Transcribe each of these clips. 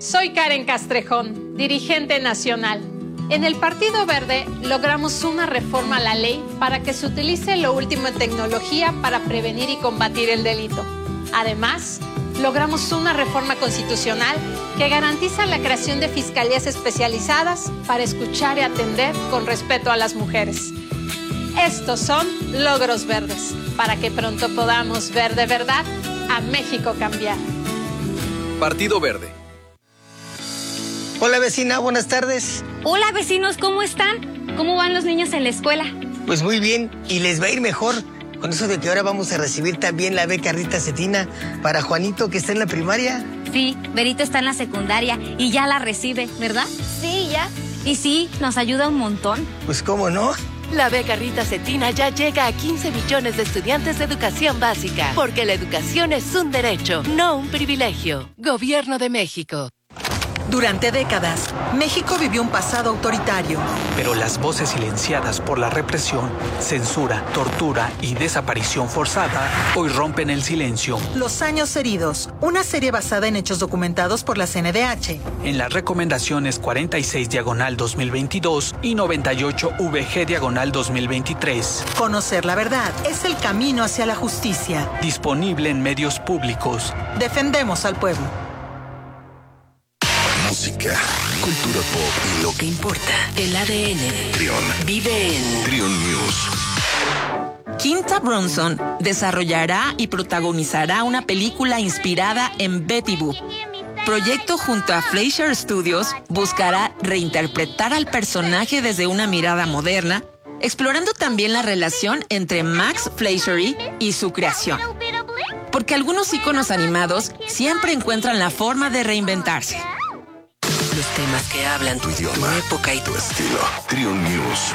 Soy Karen Castrejón, dirigente nacional. En el Partido Verde logramos una reforma a la ley para que se utilice lo último en tecnología para prevenir y combatir el delito. Además, logramos una reforma constitucional que garantiza la creación de fiscalías especializadas para escuchar y atender con respeto a las mujeres. Estos son logros verdes, para que pronto podamos ver de verdad a México cambiar. Partido Verde. Hola vecina, buenas tardes. Hola vecinos, ¿cómo están? ¿Cómo van los niños en la escuela? Pues muy bien, y les va a ir mejor con eso de que ahora vamos a recibir también la beca Rita Cetina para Juanito, que está en la primaria. Sí, Berito está en la secundaria y ya la recibe, ¿verdad? Sí, ya. Y sí, nos ayuda un montón. Pues cómo no. La beca Rita Cetina ya llega a 15 millones de estudiantes de educación básica, porque la educación es un derecho, no un privilegio. Gobierno de México. Durante décadas, México vivió un pasado autoritario. Pero las voces silenciadas por la represión, censura, tortura y desaparición forzada hoy rompen el silencio. Los años heridos, una serie basada en hechos documentados por la CNDH. En las recomendaciones 46/2022 y 98/VG/2023. Conocer la verdad es el camino hacia la justicia. Disponible en medios públicos. Defendemos al pueblo. Música, cultura pop y lo que importa. El ADN. Trion. Vive en Trion News. Quinta Brunson desarrollará y protagonizará una película inspirada en Betty Boop. Proyecto junto a Fleischer Studios buscará reinterpretar al personaje desde una mirada moderna, explorando también la relación entre Max Fleischer y su creación. Porque algunos íconos animados siempre encuentran la forma de reinventarse. los temas que hablan tu idioma, tu época y tu estilo. Trion News.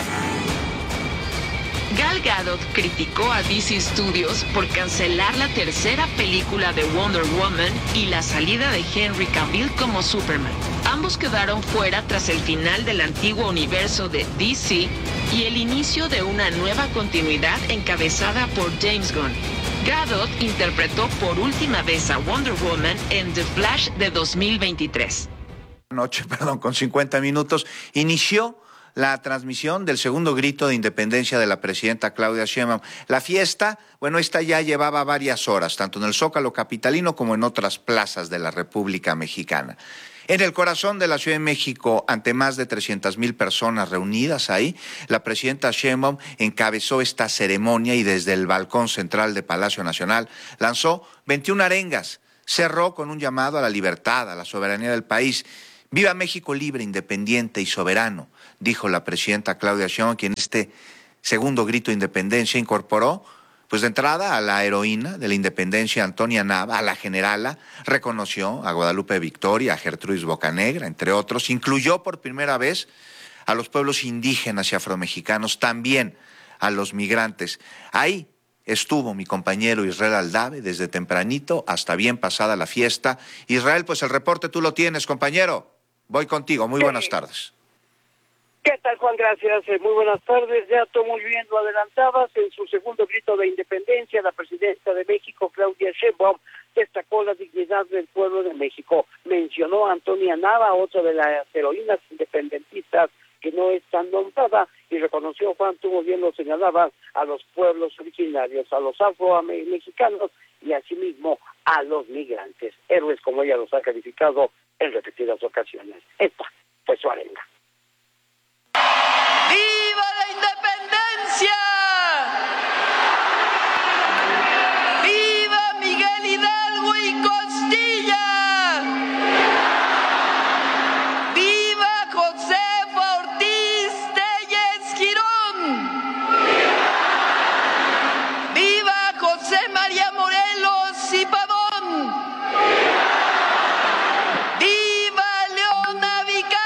Gal Gadot criticó a DC Studios por cancelar la tercera película de Wonder Woman y la salida de Henry Cavill como Superman. Ambos quedaron fuera tras el final del antiguo universo de DC y el inicio de una nueva continuidad encabezada por James Gunn. Gadot interpretó por última vez a Wonder Woman en The Flash de 2023. Con 50 minutos, inició la transmisión del segundo grito de independencia de la presidenta Claudia Sheinbaum. La fiesta, esta ya llevaba varias horas, tanto en el Zócalo capitalino como en otras plazas de la República Mexicana. En el corazón de la Ciudad de México, ante más de 300,000 personas reunidas ahí, la presidenta Sheinbaum encabezó esta ceremonia y desde el balcón central de Palacio Nacional lanzó 21 arengas. Cerró con un llamado a la libertad, a la soberanía del país. ¡Viva México libre, independiente y soberano!, dijo la presidenta Claudia Sheinbaum, quien en este segundo grito de independencia incorporó, de entrada, a la heroína de la independencia Antonia Nava, a la generala, reconoció a Guadalupe Victoria, a Gertrudis Bocanegra, entre otros, incluyó por primera vez a los pueblos indígenas y afromexicanos, también a los migrantes. Ahí estuvo mi compañero Israel Aldave desde tempranito hasta bien pasada la fiesta. Israel, el reporte tú lo tienes, compañero. Voy contigo, muy buenas tardes. ¿Qué tal, Juan? Gracias, muy buenas tardes. Ya tú muy bien lo adelantabas, en su segundo grito de independencia, la presidenta de México, Claudia Sheinbaum, destacó la dignidad del pueblo de México. Mencionó a Antonia Nava, otra de las heroínas independentistas que no es tan nombrada, y reconoció, Juan, tú muy bien lo señalabas, a los pueblos originarios, a los afromexicanos y asimismo a los migrantes, héroes como ella los ha calificado en repetidas ocasiones. Esta fue su arenga. ¡Viva la independencia! ¡Viva Miguel Hidalgo y Costilla! ¡Viva Josefa Ortiz Telles Girón! ¡Viva José María Morelos y Pavón! ¡Viva Leona Vicario!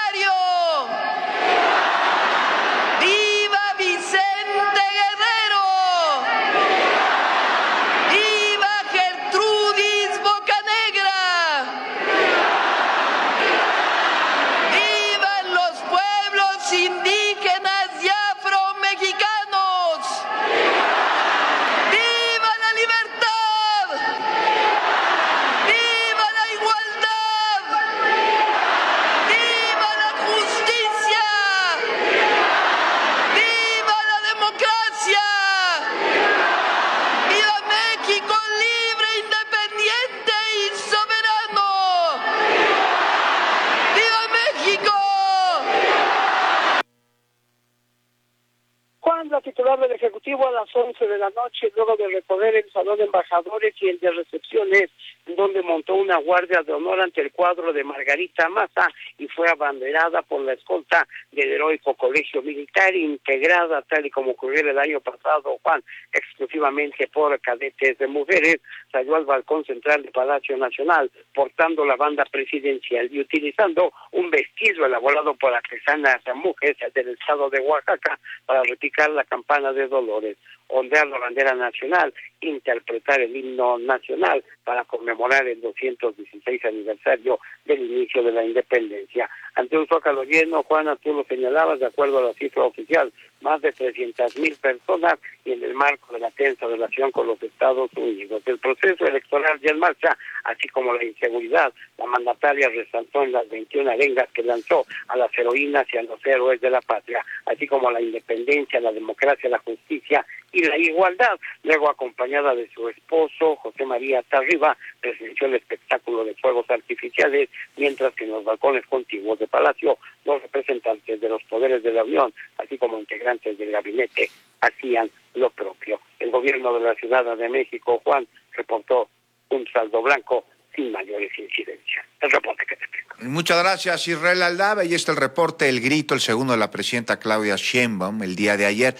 la titular del Ejecutivo a las 11 de la noche, luego de recorrer el Salón de Embajadores y el de Recepciones, donde montó una guardia de honor ante el cuadro de Margarita Maza y fue abanderada por la escolta del heroico Colegio Militar, integrada, tal y como ocurrió el año pasado, Juan, exclusivamente por cadetes de mujeres. Salió al balcón central del Palacio Nacional portando la banda presidencial y utilizando un vestido elaborado por artesanas mujeres del estado de Oaxaca para repicar la campana de Dolores, ondear la bandera nacional, interpretar el himno nacional para conmemorar el 216 aniversario del inicio de la independencia. Ante un zócalo lleno, Juana, tú lo señalabas, de acuerdo a la cifra oficial, más de 300,000 personas, y en el marco de la tensa relación con los Estados Unidos. El proceso electoral ya en marcha, así como la inseguridad, la mandataria resaltó en las 21 arengas que lanzó a las heroínas y a los héroes de la patria, así como la independencia, la democracia, la justicia y la igualdad. Luego, acompañada de su esposo, José María Tarriba, presenció el espectáculo de fuegos artificiales, mientras que en los balcones contiguos de Palacio, los representantes de los poderes de la Unión, así como integrantes del gabinete, hacían lo propio. El gobierno de la Ciudad de México, Juan, reportó un saldo blanco sin mayores incidencias. El reporte que te tengo. Muchas gracias, Israel Aldave. Y está el reporte, el grito, el segundo de la presidenta Claudia Sheinbaum, el día de ayer,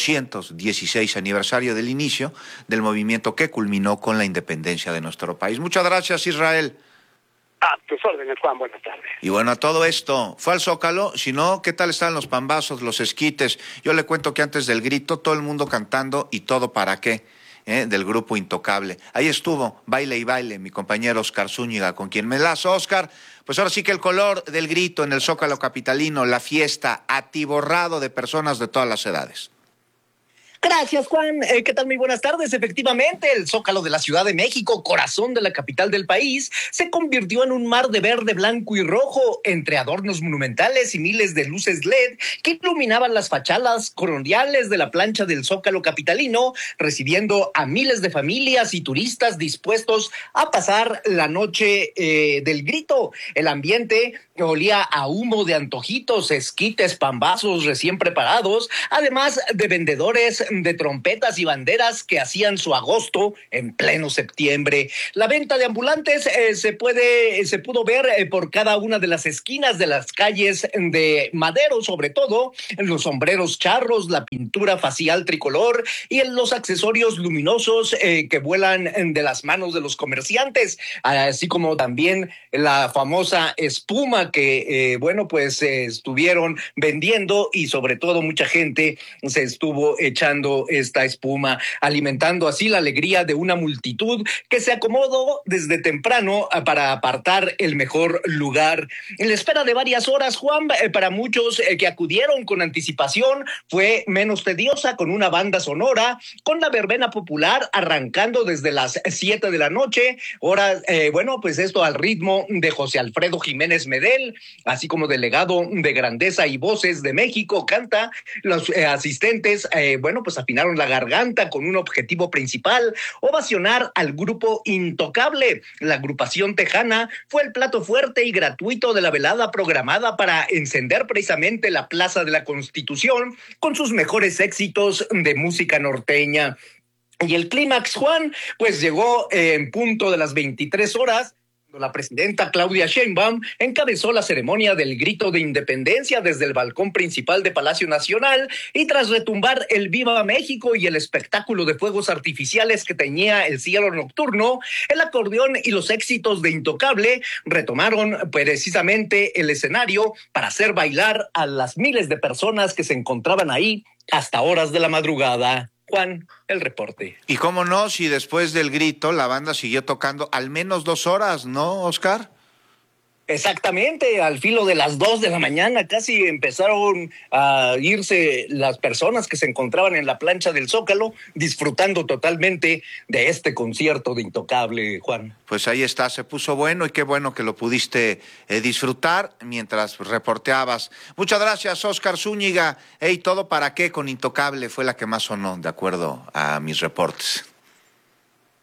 216 aniversario del inicio del movimiento que culminó con la independencia de nuestro país. Muchas gracias, Israel. A tus órdenes, Juan, buenas tardes. Y bueno, a todo esto, ¿fue al Zócalo? Si no, ¿qué tal están los pambazos, los esquites? Yo le cuento que antes del grito, todo el mundo cantando, ¿y todo para qué? Del grupo Intocable. Ahí estuvo, baile y baile, mi compañero Oscar Zúñiga, con quien me enlazo. Oscar, pues ahora sí que el color del grito en el Zócalo capitalino, la fiesta, atiborrado de personas de todas las edades. Gracias, Juan. ¿Qué tal? Muy buenas tardes. Efectivamente, el Zócalo de la Ciudad de México, corazón de la capital del país, se convirtió en un mar de verde, blanco y rojo, entre adornos monumentales y miles de luces LED que iluminaban las fachadas coloniales de la plancha del Zócalo capitalino, recibiendo a miles de familias y turistas dispuestos a pasar la noche del grito. El ambiente olía a humo de antojitos, esquites, pambazos recién preparados, además de vendedores de trompetas y banderas que hacían su agosto en pleno septiembre. La venta de ambulantes se pudo ver por cada una de las esquinas de las calles de Madero, sobre todo los sombreros charros, la pintura facial tricolor y en los accesorios luminosos que vuelan de las manos de los comerciantes, así como también la famosa espuma que estuvieron vendiendo, y sobre todo mucha gente se estuvo echando esta espuma, alimentando así la alegría de una multitud que se acomodó desde temprano para apartar el mejor lugar. En la espera de varias horas, Juan, para muchos que acudieron con anticipación, fue menos tediosa, con una banda sonora, con la verbena popular arrancando desde las 7 de la noche, esto al ritmo de José Alfredo Jiménez Medel, así como delegado de Grandeza y Voces de México, canta. Los asistentes, afinaron la garganta con un objetivo principal: ovacionar al grupo Intocable. La agrupación tejana fue el plato fuerte y gratuito de la velada programada para encender precisamente la Plaza de la Constitución con sus mejores éxitos de música norteña. Y el clímax, Juan, pues llegó en punto de las 23 horas. La presidenta Claudia Sheinbaum encabezó la ceremonia del grito de independencia desde el balcón principal de Palacio Nacional, y tras retumbar el Viva México y el espectáculo de fuegos artificiales que teñía el cielo nocturno, el acordeón y los éxitos de Intocable retomaron precisamente el escenario para hacer bailar a las miles de personas que se encontraban ahí hasta horas de la madrugada. Juan, el reporte. Y cómo no, si después del grito la banda siguió tocando al menos 2 horas, ¿no, Oscar? Exactamente, al filo de las 2 de la mañana casi empezaron a irse las personas que se encontraban en la plancha del Zócalo, disfrutando totalmente de este concierto de Intocable, Juan. Pues ahí está, se puso bueno, y qué bueno que lo pudiste disfrutar mientras reporteabas. Muchas gracias, Oscar Zúñiga. ¿Todo para qué con Intocable? Fue la que más sonó, de acuerdo a mis reportes.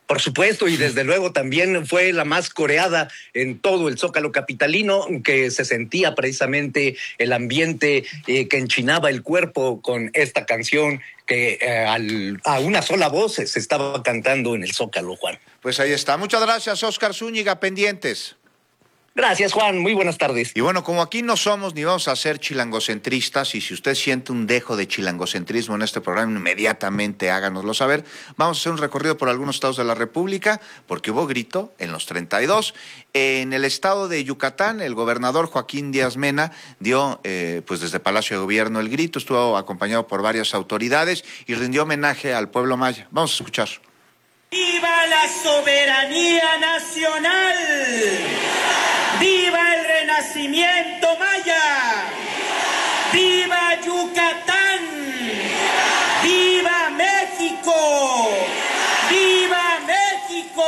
Por supuesto, y desde luego también fue la más coreada en todo el Zócalo capitalino, que se sentía precisamente el ambiente que enchinaba el cuerpo con esta canción que a una sola voz se estaba cantando en el Zócalo, Juan. Pues ahí está. Muchas gracias, Óscar Zúñiga, pendientes. Gracias, Juan. Muy buenas tardes. Y bueno, como aquí no somos ni vamos a ser chilangocentristas, y si usted siente un dejo de chilangocentrismo en este programa, inmediatamente háganoslo saber. Vamos a hacer un recorrido por algunos estados de la República, porque hubo grito en los 32. En el estado de Yucatán, el gobernador Joaquín Díaz Mena dio, pues desde Palacio de Gobierno el grito, estuvo acompañado por varias autoridades y rindió homenaje al pueblo maya. Vamos a escuchar. ¡Viva la soberanía nacional! ¡Viva el renacimiento maya! ¡Viva Yucatán! ¡Viva México! ¡Viva México!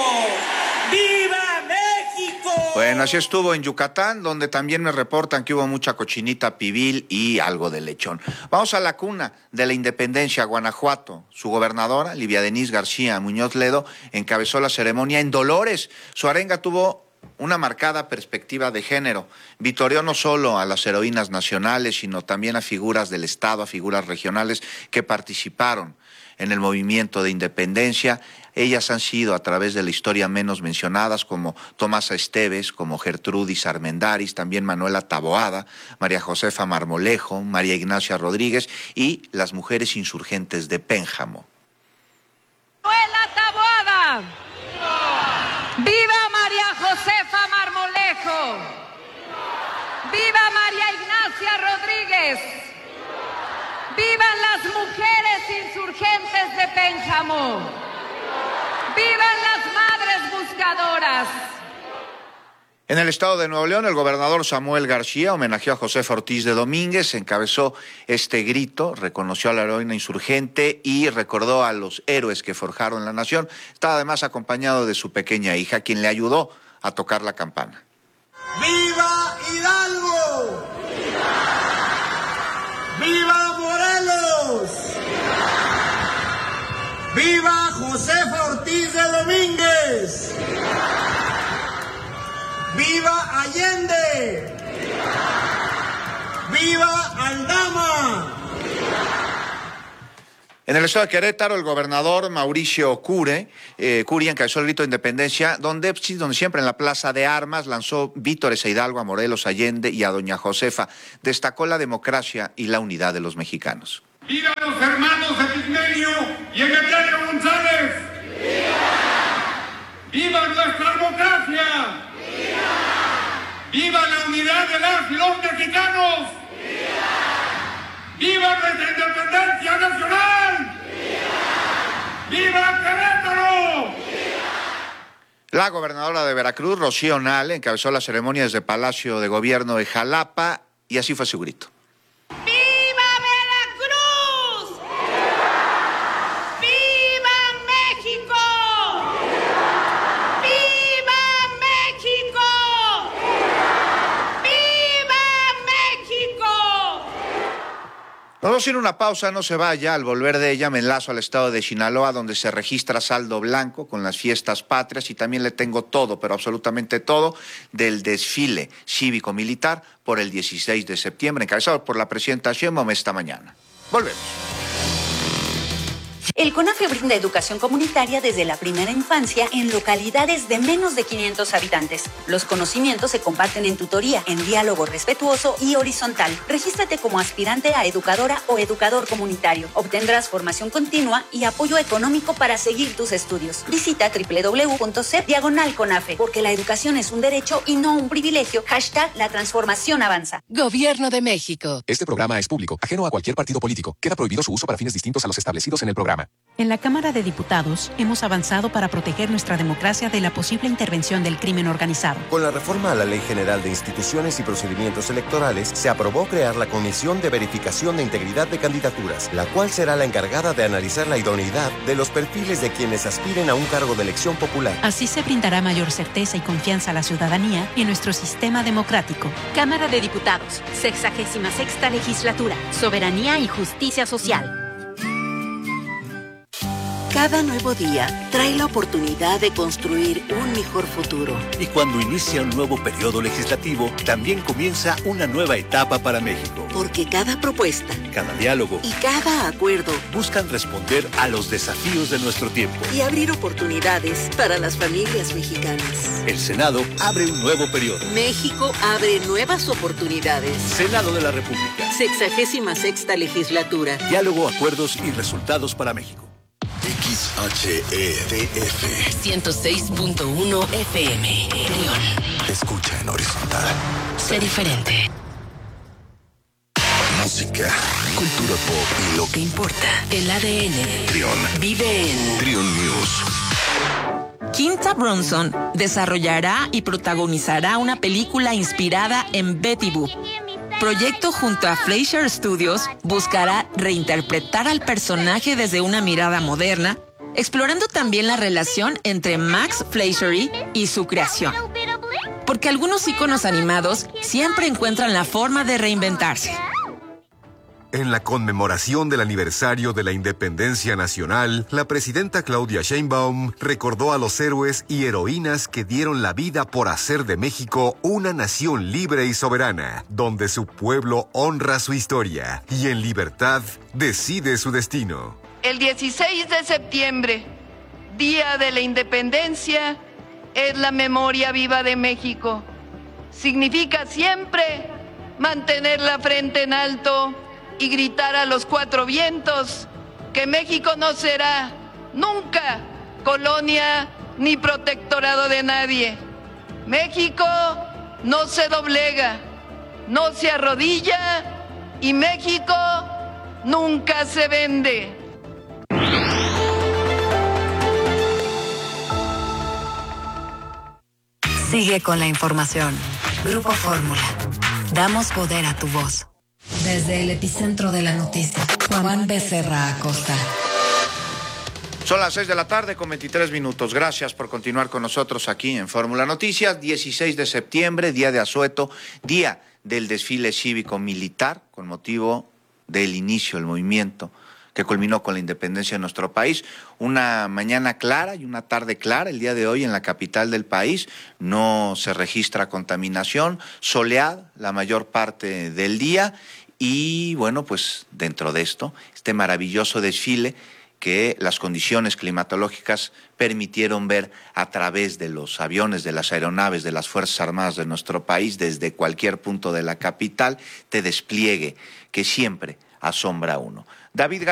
¡Viva México! Bueno, así estuvo en Yucatán, donde también me reportan que hubo mucha cochinita pibil y algo de lechón. Vamos a la cuna de la independencia, Guanajuato. Su gobernadora, Livia Denise García Muñoz Ledo, encabezó la ceremonia en Dolores. Su arenga tuvo una marcada perspectiva de género. Vitoreó no solo a las heroínas nacionales, sino también a figuras del Estado, a figuras regionales que participaron en el movimiento de independencia. Ellas han sido a través de la historia menos mencionadas, como Tomasa Esteves, como Gertrudis Armendáriz, también Manuela Taboada, María Josefa Marmolejo, María Ignacia Rodríguez y las mujeres insurgentes de Pénjamo. Manuela Taboada. ¡Viva María Josefa Marmolejo! ¡Viva María Ignacia Rodríguez! ¡Vivan las mujeres insurgentes de Pénjamo! ¡Vivan las madres buscadoras! En el estado de Nuevo León, el gobernador Samuel García homenajeó a Josefa Ortiz de Domínguez, encabezó este grito, reconoció a la heroína insurgente y recordó a los héroes que forjaron la nación. Estaba además acompañado de su pequeña hija, quien le ayudó a tocar la campana. ¡Viva Hidalgo! ¡Viva Morelos! ¡Viva Josefa Ortiz de Domínguez! ¡Viva Allende! ¡Viva Aldama! En el estado de Querétaro, el gobernador Mauricio Curi encabezó el grito de independencia, donde siempre en la Plaza de Armas lanzó vítores a Hidalgo, a Morelos, a Allende y a doña Josefa. Destacó la democracia y la unidad de los mexicanos. ¡Viva los hermanos Epigmenio y Emiliano González! ¡Viva nuestra democracia! ¡Viva la unidad de las y los mexicanos! ¡Viva nuestra independencia nacional! ¡Viva Querétaro! La gobernadora de Veracruz, Rocío Nale, encabezó la ceremonia desde Palacio de Gobierno de Jalapa y así fue su grito. Vamos a ir a una pausa, no se vaya. Al volver de ella me enlazo al estado de Sinaloa, donde se registra saldo blanco con las fiestas patrias y también le tengo todo, pero absolutamente todo, del desfile cívico-militar por el 16 de septiembre, encabezado por la presidenta Sheinbaum esta mañana. Volvemos. El CONAFE brinda educación comunitaria desde la primera infancia en localidades de menos de 500 habitantes. Los conocimientos se comparten en tutoría, en diálogo respetuoso y horizontal. Regístrate como aspirante a educadora o educador comunitario. Obtendrás formación continua y apoyo económico para seguir tus estudios. Visita www.cep/CONAFE, porque la educación es un derecho y no un privilegio. #La transformación avanza. Gobierno de México. Este programa es público, ajeno a cualquier partido político. Queda prohibido su uso para fines distintos a los establecidos en el programa. En la Cámara de Diputados hemos avanzado para proteger nuestra democracia de la posible intervención del crimen organizado. Con la reforma a la Ley General de Instituciones y Procedimientos Electorales, se aprobó crear la Comisión de Verificación de Integridad de Candidaturas, la cual será la encargada de analizar la idoneidad de los perfiles de quienes aspiren a un cargo de elección popular. Así se brindará mayor certeza y confianza a la ciudadanía y en nuestro sistema democrático. Cámara de Diputados, 66ª Legislatura, Soberanía y Justicia Social. Cada nuevo día trae la oportunidad de construir un mejor futuro. Y cuando inicia un nuevo periodo legislativo, también comienza una nueva etapa para México. Porque cada propuesta, cada diálogo y cada acuerdo buscan responder a los desafíos de nuestro tiempo y abrir oportunidades para las familias mexicanas. El Senado abre un nuevo periodo. México abre nuevas oportunidades. Senado de la República. 66ª legislatura. Diálogo, acuerdos y resultados para México. XHEDF 106.1 FM León. Escucha en horizontal. Sé diferente. Música, cultura pop y lo que importa. El ADN. Trión. Vive en Trión News. Quinta Brunson desarrollará y protagonizará una película inspirada en Betty Boop. Proyecto junto a Fleischer Studios buscará reinterpretar al personaje desde una mirada moderna, explorando también la relación entre Max Fleischer y su creación. Porque algunos íconos animados siempre encuentran la forma de reinventarse. En la conmemoración del aniversario de la independencia nacional, la presidenta Claudia Sheinbaum recordó a los héroes y heroínas que dieron la vida por hacer de México una nación libre y soberana, donde su pueblo honra su historia y en libertad decide su destino. El 16 de septiembre, Día de la Independencia, es la memoria viva de México. Significa siempre mantener la frente en alto y gritar a los cuatro vientos que México no será nunca colonia ni protectorado de nadie. México no se doblega, no se arrodilla y México nunca se vende. Sigue con la información. Grupo Fórmula. Damos poder a tu voz. Desde el epicentro de la noticia, Juan Becerra Acosta. Son las 6 de la tarde con 23 minutos. Gracias por continuar con nosotros aquí en Fórmula Noticias. 16 de septiembre, día de asueto, día del desfile cívico-militar con motivo del inicio del movimiento que culminó con la independencia de nuestro país. Una mañana clara y una tarde clara el día de hoy en la capital del país. No se registra contaminación, soleada la mayor parte del día. Y bueno, pues dentro de esto, este maravilloso desfile que las condiciones climatológicas permitieron ver a través de los aviones, de las aeronaves, de las Fuerzas Armadas de nuestro país, desde cualquier punto de la capital, este despliegue que siempre asombra a uno. David